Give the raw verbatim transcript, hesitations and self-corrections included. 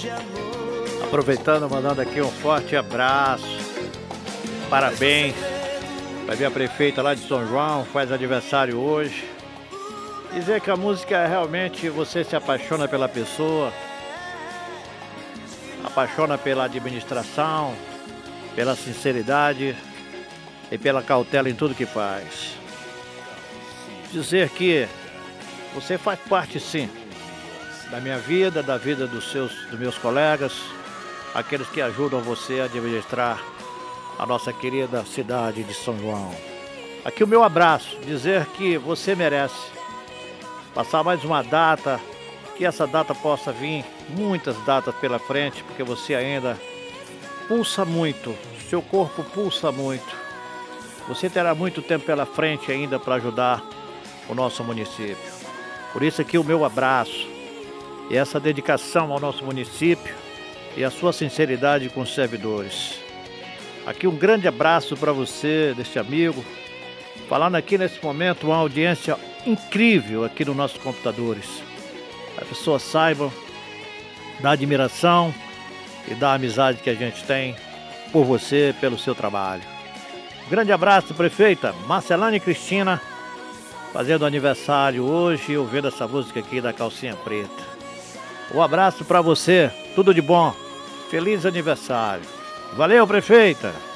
Aproveitando, mandando aqui um forte abraço. Parabéns para minha prefeita lá de São João, faz aniversário hoje. Dizer que a música é realmente você se apaixona pela pessoa, apaixona pela administração, pela sinceridade e pela cautela em tudo que faz. Dizer que você faz parte sim da minha vida, da vida dos seus, dos meus colegas, aqueles que ajudam você a administrar a nossa querida cidade de São João. Aqui o meu abraço, dizer que você merece passar mais uma data, que essa data possa vir, muitas datas pela frente, porque você ainda pulsa muito, seu corpo pulsa muito. Você terá muito tempo pela frente ainda para ajudar o nosso município. Por isso aqui o meu abraço e essa dedicação ao nosso município e a sua sinceridade com os servidores. Aqui um grande abraço para você, deste amigo, falando aqui nesse momento uma audiência incrível aqui nos nossos computadores. As pessoas saibam da admiração e da amizade que a gente tem por você, pelo seu trabalho. Grande abraço, prefeita Marcelane Cristina, fazendo aniversário hoje, ouvindo essa música aqui da Calcinha Preta. Um abraço para você, tudo de bom, feliz aniversário. Valeu, prefeita!